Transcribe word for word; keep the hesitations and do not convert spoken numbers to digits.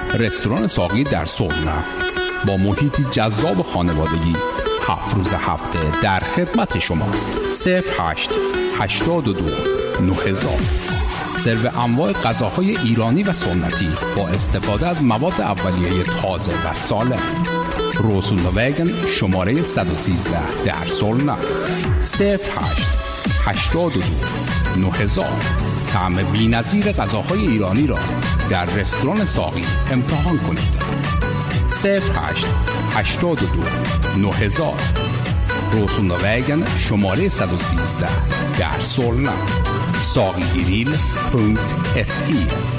رستوران ساقی در سرنا با محیطی جذاب خانوادگی هفت روز هفته در خدمت شماست. صفر هشت هشتاد و دو نه هزار. سرو انواع غذاهای ایرانی و سنتی با استفاده از مواد اولیه تازه و سالم. روسولووگن شماره صد و سیزده در سرنا. صفر هشت هشتاد و دو نه هزار. طعم بی‌نظیر غذاهای ایرانی را در رستوران ساقی امتحان کنید. صفر هشت هشتاد و دو نه هزار. روسولووگن شماره صد و سیزده در سرنا. ساقی گریل پونکت اس ای